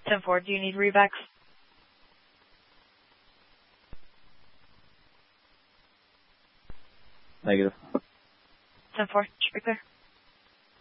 10-4, do you need revacs? 'Negative. 10-4, should be clear.